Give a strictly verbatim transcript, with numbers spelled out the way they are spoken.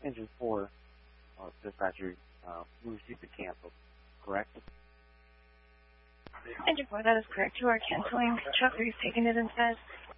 Engine four, uh, dispatcher, uh, we received the cancel, correct? Engine four, that is correct. You are canceling. Chuck, are you taking it instead?